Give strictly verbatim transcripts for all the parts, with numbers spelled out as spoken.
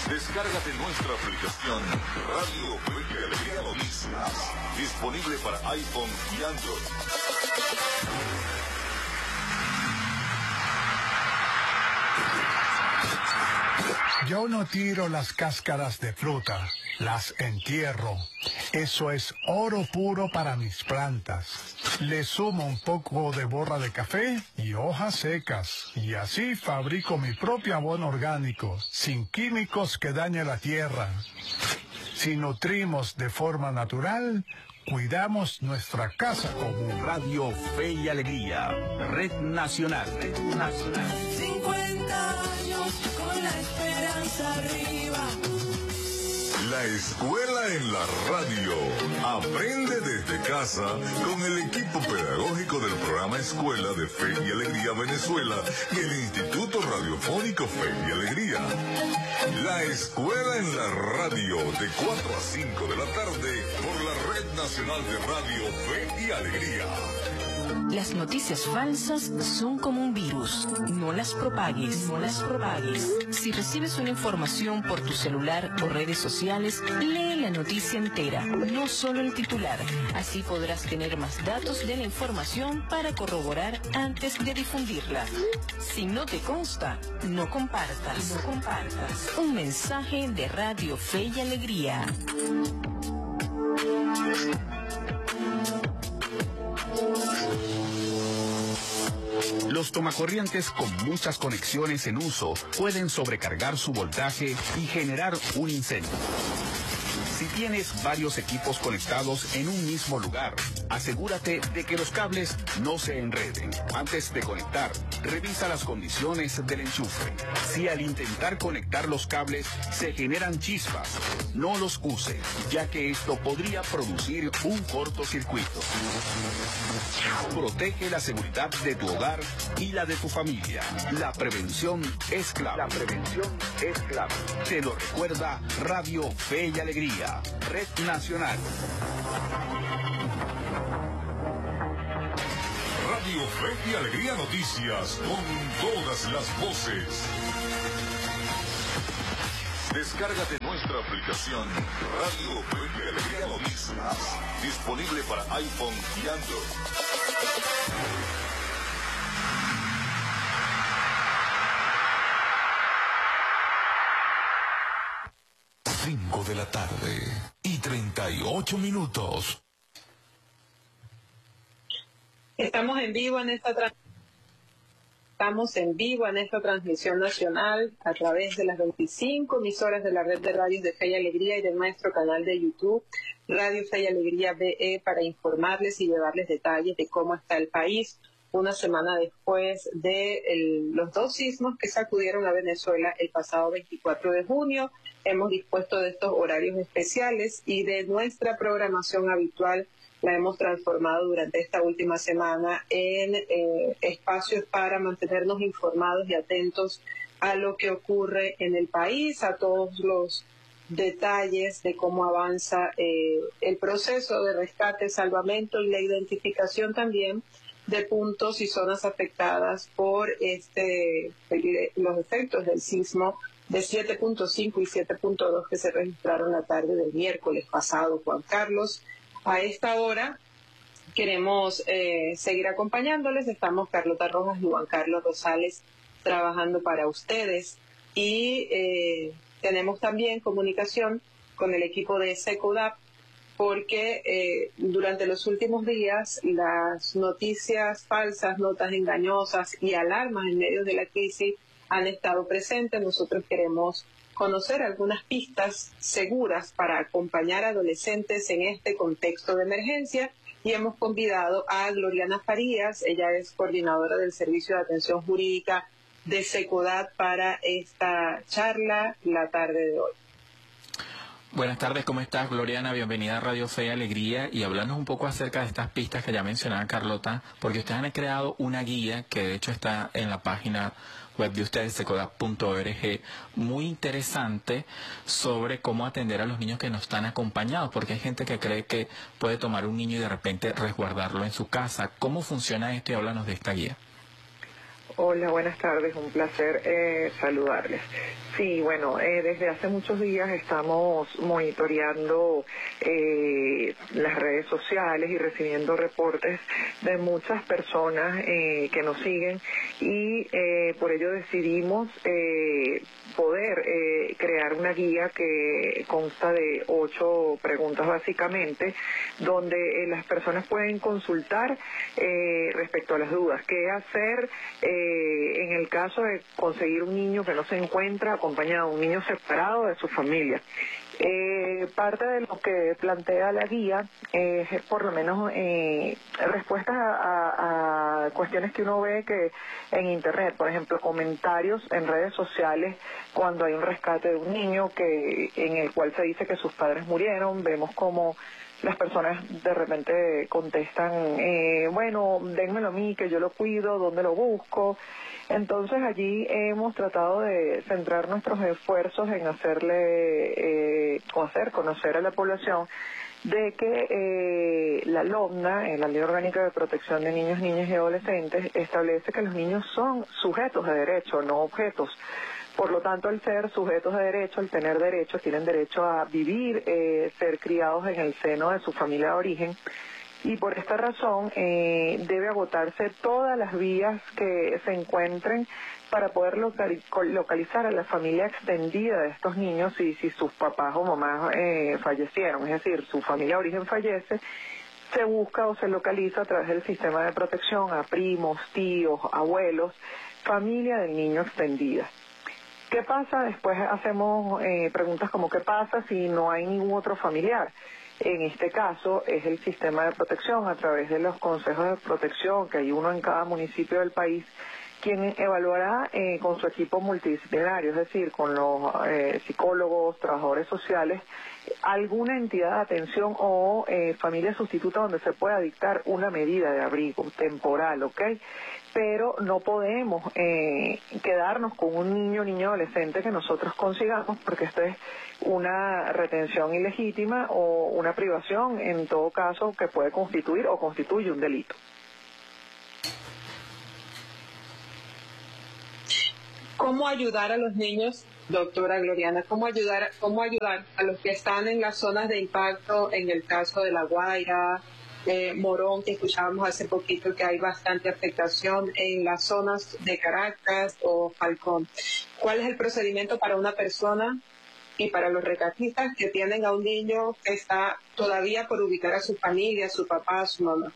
Descárgate nuestra aplicación Radio Fe y Alegría Noticias, disponible para iPhone y Android. Yo no tiro las cáscaras de fruta, las entierro. Eso es oro puro para mis plantas. Le sumo un poco de borra de café y hojas secas, y así fabrico mi propio abono orgánico, sin químicos que dañen la tierra. Si nutrimos de forma natural, cuidamos nuestra casa común. Radio Fe y Alegría, Red Nacional. Red Nacional. cincuenta años con la esperanza arriba. La escuela en la radio. Aprende desde casa con el equipo pedagógico del programa Escuela de Fe y Alegría Venezuela y el Instituto Radiofónico Fe y Alegría. La escuela en la radio de cuatro a cinco de la tarde por la Red Nacional de Radio Fe y Alegría. Las noticias falsas son como un virus. No las propagues, no las propagues. Si recibes una información por tu celular o redes sociales, lee la noticia entera, no solo el titular. Así podrás tener más datos de la información para corroborar antes de difundirla. Si no te consta, no compartas, no compartas. Un mensaje de Radio Fe y Alegría. Los tomacorrientes con muchas conexiones en uso pueden sobrecargar su voltaje y generar un incendio. Si tienes varios equipos conectados en un mismo lugar, asegúrate de que los cables no se enreden. Antes de conectar, revisa las condiciones del enchufe. Si al intentar conectar los cables se generan chispas, no los use, ya que esto podría producir un cortocircuito. Protege la seguridad de tu hogar y la de tu familia. La prevención es clave. La prevención es clave. Te lo recuerda Radio Fe y Alegría. Red Nacional. Radio Fe y Alegría Noticias con todas las voces. Descárgate nuestra aplicación Radio Fe y Alegría Noticias, disponible para iPhone y Android. cinco de la tarde y treinta y ocho minutos. Estamos en vivo en esta tra- Estamos en vivo en esta transmisión nacional a través de las veinticinco emisoras de la red de radios de Fe y Alegría y de nuestro canal de YouTube, Radio Fe y Alegría B E, para informarles y llevarles detalles de cómo está el país una semana después de el, los dos sismos que sacudieron a Venezuela el pasado veinticuatro de junio. Hemos dispuesto de estos horarios especiales y de nuestra programación habitual la hemos transformado durante esta última semana en eh, espacios para mantenernos informados y atentos a lo que ocurre en el país, a todos los detalles de cómo avanza eh, el proceso de rescate, salvamento y la identificación también de puntos y zonas afectadas por este los efectos del sismo de siete punto cinco y siete punto dos que se registraron la tarde del miércoles pasado, Juan Carlos. A esta hora queremos eh, seguir acompañándoles. Estamos Carlota Rojas y Juan Carlos Rosales trabajando para ustedes y eh, tenemos también comunicación con el equipo de SECODAP porque eh, durante los últimos días las noticias falsas, notas engañosas y alarmas en medio de la crisis han estado presentes. Nosotros queremos conocer algunas pistas seguras para acompañar a adolescentes en este contexto de emergencia y hemos convidado a Gloriana Farías. Ella es coordinadora del Servicio de Atención Jurídica de SECODAP para esta charla la tarde de hoy. Buenas tardes, ¿cómo estás, Gloriana? Bienvenida a Radio Fe y Alegría y hablando un poco acerca de estas pistas que ya mencionaba Carlota, porque ustedes han creado una guía que de hecho está en la página web de ustedes, secodap punto org, muy interesante sobre cómo atender a los niños que no están acompañados, porque hay gente que cree que puede tomar un niño y de repente resguardarlo en su casa. ¿Cómo funciona esto? Y háblanos de esta guía. Hola, buenas tardes, un placer eh, saludarles. Sí, bueno, eh, desde hace muchos días estamos monitoreando eh, las redes sociales y recibiendo reportes de muchas personas eh, que nos siguen y eh, por ello decidimos eh, poder eh, crear una guía que consta de ocho preguntas básicamente, donde eh, las personas pueden consultar eh, respecto a las dudas. ¿Qué hacer eh, en el caso de conseguir un niño que no se encuentra acompañado, un niño separado de su familia? Eh, parte de lo que plantea la guía es eh, por lo menos eh, respuestas a, a, a cuestiones que uno ve que en internet, por ejemplo, comentarios en redes sociales cuando hay un rescate de un niño que en el cual se dice que sus padres murieron. Vemos como las personas de repente contestan, eh, bueno, dénmelo a mí, que yo lo cuido, ¿dónde lo busco? Entonces allí hemos tratado de centrar nuestros esfuerzos en hacerle, eh, o hacer conocer a la población de que eh, la LOMNA, en la Ley Orgánica de Protección de Niños, Niñas y Adolescentes, establece que los niños son sujetos de derecho, no objetos. Por lo tanto, al ser sujetos de derecho, al tener derechos, tienen derecho a vivir, eh, ser criados en el seno de su familia de origen. Y por esta razón eh, debe agotarse todas las vías que se encuentren para poder local, localizar a la familia extendida de estos niños si, si sus papás o mamás eh, fallecieron. Es decir, su familia de origen fallece, se busca o se localiza a través del sistema de protección a primos, tíos, abuelos, familia del niño extendida. ¿Qué pasa? Después hacemos eh, preguntas como ¿qué pasa si no hay ningún otro familiar? En este caso es el sistema de protección a través de los consejos de protección, que hay uno en cada municipio del país, quien evaluará eh, con su equipo multidisciplinario, es decir, con los eh, psicólogos, trabajadores sociales, alguna entidad de atención o eh, familia sustituta donde se pueda dictar una medida de abrigo temporal, ¿ok? Pero no podemos eh, quedarnos con un niño o niño adolescente que nosotros consigamos, porque esto es una retención ilegítima o una privación, en todo caso, que puede constituir o constituye un delito. ¿Cómo ayudar a los niños, doctora Gloriana? ¿Cómo ayudar, cómo ayudar a los que están en las zonas de impacto, en el caso de La Guaira, eh, Morón, que escuchábamos hace poquito que hay bastante afectación en las zonas de Caracas o Falcón? ¿Cuál es el procedimiento para una persona y para los rescatistas que tienen a un niño que está todavía por ubicar a su familia, a su papá, a su mamá?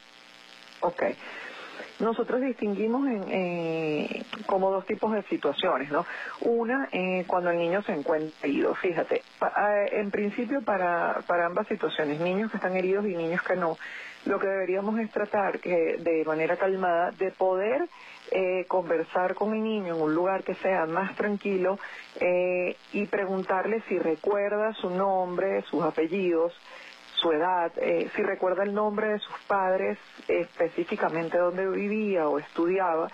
Ok. Nosotros distinguimos en, eh, como dos tipos de situaciones, ¿no? Una, eh, cuando el niño se encuentra herido. Fíjate, pa, eh, en principio para, para ambas situaciones, niños que están heridos y niños que no, lo que deberíamos es tratar que de manera calmada de poder eh, conversar con el niño en un lugar que sea más tranquilo eh, y preguntarle si recuerda su nombre, sus apellidos, su edad, eh, si recuerda el nombre de sus padres, específicamente dónde vivía o estudiaba,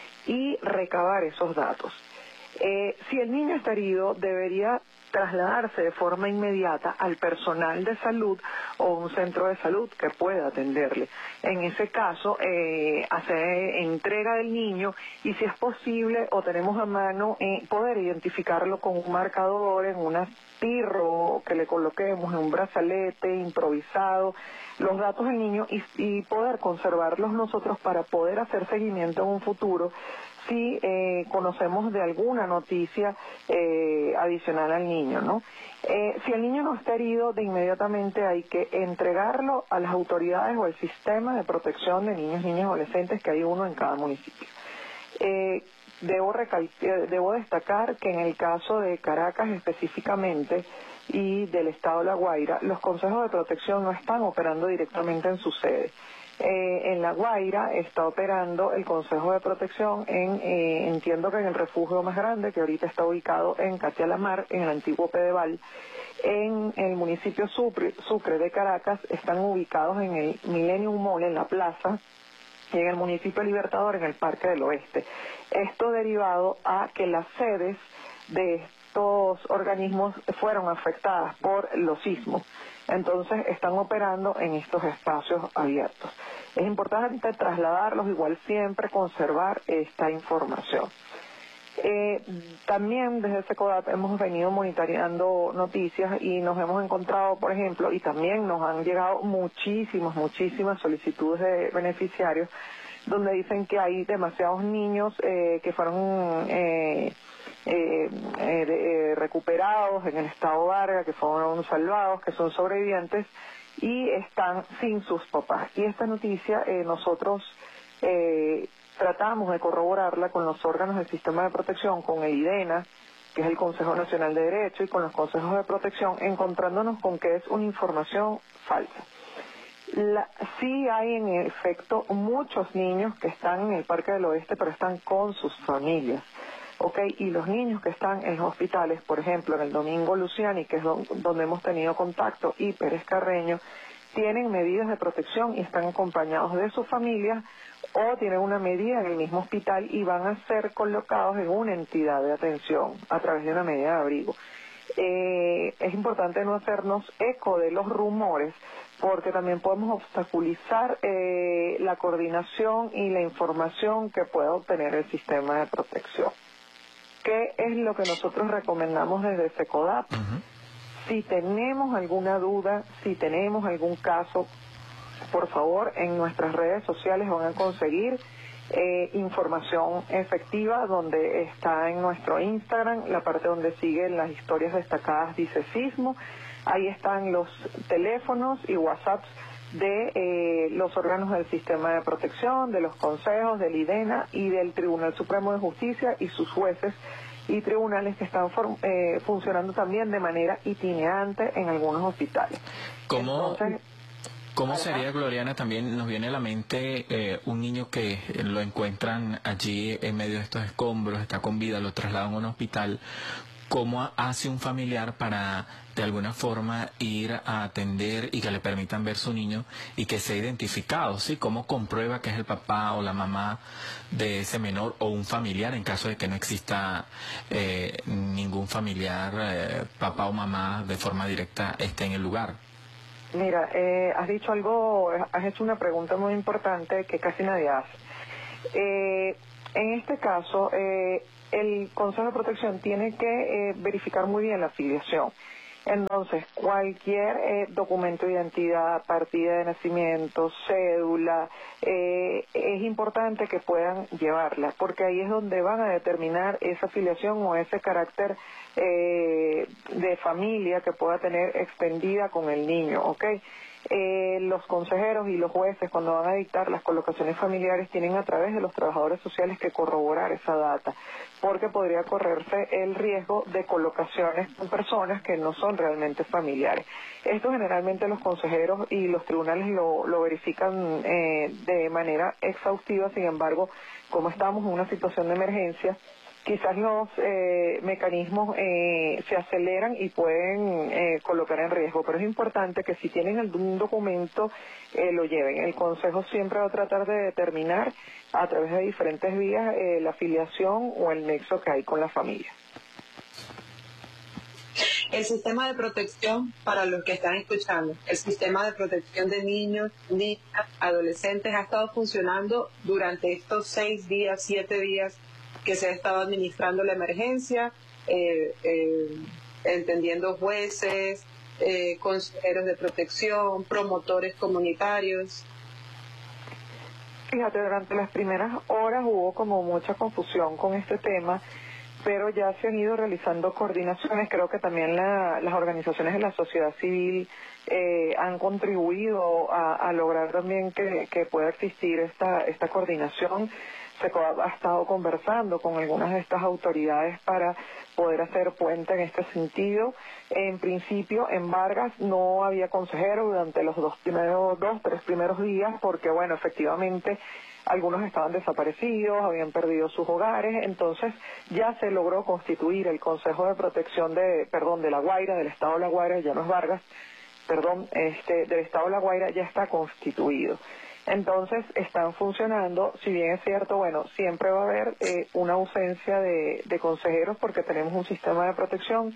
y recabar esos datos. Eh, si el niño está herido, debería trasladarse de forma inmediata al personal de salud o un centro de salud que pueda atenderle. En ese caso, eh, hacer entrega del niño y, si es posible o tenemos a mano, eh, poder identificarlo con un marcador en una tirro que le coloquemos en un brazalete improvisado, los datos del niño y, y poder conservarlos nosotros para poder hacer seguimiento en un futuro si eh, conocemos de alguna noticia eh, adicional al niño, ¿no? Eh, si el niño no está herido, de inmediatamente hay que entregarlo a las autoridades o al sistema de protección de niños, niñas y adolescentes, que hay uno en cada municipio. Eh, debo, recal- debo destacar que en el caso de Caracas específicamente y del estado de La Guaira, los consejos de protección no están operando directamente en su sede. Eh, en La Guaira está operando el Consejo de Protección en, eh, entiendo que en el refugio más grande, que ahorita está ubicado en Catia La Mar, en el antiguo Pedeval. En el municipio Sucre, Sucre de Caracas están ubicados en el Millennium Mall, en la plaza, y en el municipio Libertador, en el Parque del Oeste. Esto derivado a que las sedes de estos organismos fueron afectadas por los sismos. Entonces están operando en estos espacios abiertos. Es importante trasladarlos, igual siempre conservar esta información. Eh, también desde SECODAP hemos venido monitoreando noticias y nos hemos encontrado, por ejemplo, y también nos han llegado muchísimas, muchísimas solicitudes de beneficiarios donde dicen que hay demasiados niños eh, que fueron eh, eh, eh, de, eh, recuperados en el estado Vargas, que fueron salvados, que son sobrevivientes y están sin sus papás. Y esta noticia eh, nosotros eh, tratamos de corroborarla con los órganos del sistema de protección, con el IDENA, que es el Consejo Nacional de Derecho, y con los consejos de protección, encontrándonos con que es una información falsa. La, sí hay en efecto muchos niños que están en el Parque del Oeste, pero están con sus familias, ¿ok? Y los niños que están en los hospitales, por ejemplo, en el Domingo Luciani, que es don, donde hemos tenido contacto, y Pérez Carreño, tienen medidas de protección y están acompañados de sus familias o tienen una medida en el mismo hospital y van a ser colocados en una entidad de atención a través de una medida de abrigo. Eh, es importante no hacernos eco de los rumores porque también podemos obstaculizar eh, la coordinación y la información que pueda obtener el sistema de protección. ¿Qué es lo que nosotros recomendamos desde SECODAP? Uh-huh. Si tenemos alguna duda, si tenemos algún caso, por favor, en nuestras redes sociales van a conseguir eh, información efectiva donde está en nuestro Instagram, la parte donde siguen las historias destacadas dice Sismo. Ahí están los teléfonos y WhatsApps de eh, los órganos del sistema de protección, de los consejos, del IDENA y del Tribunal Supremo de Justicia y sus jueces y tribunales que están eh, funcionando también de manera itinerante en algunos hospitales. ¿Cómo, Entonces, ¿cómo sería, Gloriana? También nos viene a la mente eh, un niño que lo encuentran allí en medio de estos escombros, está con vida, lo trasladan a un hospital. ¿Cómo hace un familiar para, de alguna forma, ir a atender y que le permitan ver su niño y que sea identificado? ¿Sí? ¿Cómo comprueba que es el papá o la mamá de ese menor o un familiar en caso de que no exista eh, ningún familiar, eh, papá o mamá, de forma directa esté en el lugar? Mira, eh, has dicho algo, has hecho una pregunta muy importante que casi nadie hace. Eh, en este caso, eh, el Consejo de Protección tiene que eh, verificar muy bien la afiliación. Entonces, cualquier eh, documento de identidad, partida de nacimiento, cédula, eh, es importante que puedan llevarla, porque ahí es donde van a determinar esa afiliación o ese carácter eh, de familia que pueda tener extendida con el niño, ¿ok? Eh, los consejeros y los jueces, cuando van a dictar las colocaciones familiares, tienen a través de los trabajadores sociales que corroborar esa data, porque podría correrse el riesgo de colocaciones con personas que no son realmente familiares. Esto generalmente los consejeros y los tribunales lo, lo verifican eh, de manera exhaustiva. Sin embargo, como estamos en una situación de emergencia, quizás los eh, mecanismos eh, se aceleran y pueden eh, colocar en riesgo, pero es importante que si tienen algún documento eh, lo lleven. El Consejo siempre va a tratar de determinar a través de diferentes vías eh, la afiliación o el nexo que hay con la familia. El sistema de protección, para los que están escuchando, el sistema de protección de niños, niñas, adolescentes ha estado funcionando durante estos seis días, siete días que se ha estado administrando la emergencia, eh, eh, entendiendo jueces, eh, consejeros de protección, promotores comunitarios. Fíjate, durante las primeras horas hubo como mucha confusión con este tema, pero ya se han ido realizando coordinaciones. Creo que también la, las organizaciones de la sociedad civil eh, han contribuido a, a lograr también que, que pueda existir esta, esta coordinación. SECODAP ha estado conversando con algunas de estas autoridades para poder hacer puente en este sentido. En principio, en Vargas no había consejero durante los dos primeros, dos, tres primeros días, porque, bueno, efectivamente, algunos estaban desaparecidos, habían perdido sus hogares. Entonces, ya se logró constituir el Consejo de Protección de, perdón, de La Guaira, del Estado de La Guaira, ya no es Vargas, perdón, este, del Estado de La Guaira ya está constituido. Entonces, están funcionando. Si bien es cierto, bueno, siempre va a haber eh, una ausencia de, de consejeros porque tenemos un sistema de protección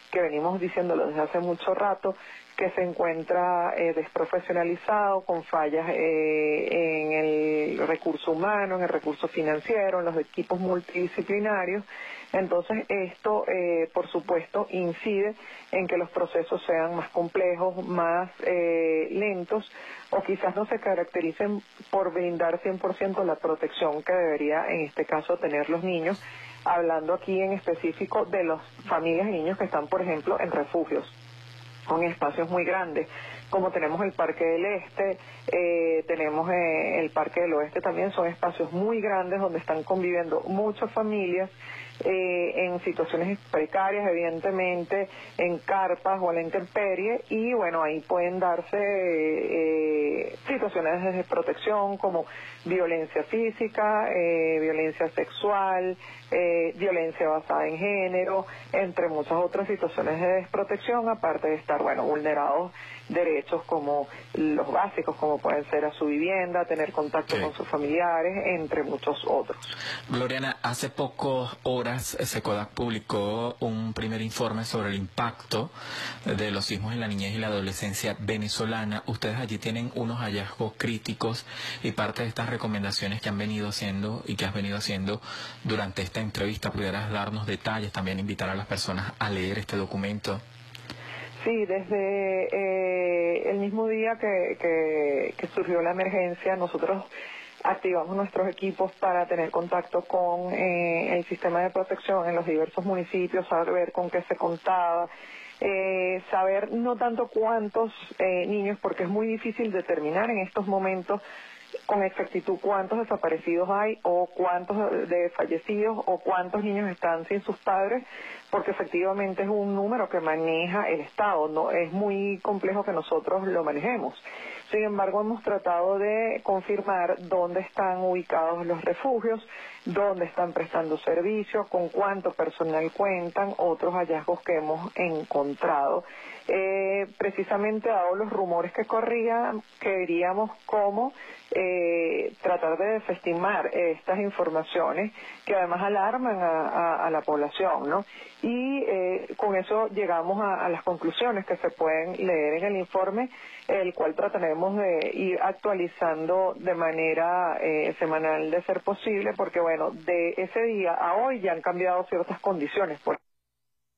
que venimos diciéndolo desde hace mucho rato, que se encuentra eh, desprofesionalizado, con fallas eh, en el recurso humano, en el recurso financiero, en los equipos multidisciplinarios. Entonces esto, eh, por supuesto, incide en que los procesos sean más complejos, más eh, lentos, o quizás no se caractericen por brindar cien por ciento la protección que debería en este caso tener los niños, hablando aquí en específico de las familias y niños que están, por ejemplo, en refugios, con espacios muy grandes, como tenemos el Parque del Este, eh, tenemos eh, el Parque del Oeste también, son espacios muy grandes donde están conviviendo muchas familias eh, en situaciones precarias, evidentemente, en carpas o a la intemperie, y bueno, ahí pueden darse eh, situaciones de desprotección como violencia física, eh, violencia sexual, eh, violencia basada en género, entre muchas otras situaciones de desprotección, aparte de estar, bueno, vulnerados derechos como los básicos, como pueden ser a su vivienda, tener contacto sí. con sus familiares, entre muchos otros. Gloriana, hace pocas horas SECODAC publicó un primer informe sobre el impacto de los sismos en la niñez y la adolescencia venezolana. Ustedes allí tienen unos hallazgos críticos y parte de estas recomendaciones que han venido haciendo y que has venido haciendo durante esta entrevista. ¿Pudieras darnos detalles, también invitar a las personas a leer este documento? Sí, desde eh, el mismo día que, que, que surgió la emergencia, nosotros activamos nuestros equipos para tener contacto con eh, el sistema de protección en los diversos municipios, saber con qué se contaba, eh, saber no tanto cuántos eh, niños, porque es muy difícil determinar en estos momentos con exactitud cuántos desaparecidos hay o cuántos de fallecidos o cuántos niños están sin sus padres, porque efectivamente es un número que maneja el Estado, no es muy complejo que nosotros lo manejemos. Sin embargo, hemos tratado de confirmar dónde están ubicados los refugios, dónde están prestando servicio, con cuánto personal cuentan, otros hallazgos que hemos encontrado. Eh, precisamente dado los rumores que corrían, queríamos cómo eh, tratar de desestimar estas informaciones que además alarman a, a, a la población, ¿no? Y eh, con eso llegamos a, a las conclusiones que se pueden leer en el informe, el cual trataremos de ir actualizando de manera eh, semanal de ser posible, porque bueno, de ese día a hoy ya han cambiado ciertas condiciones. Por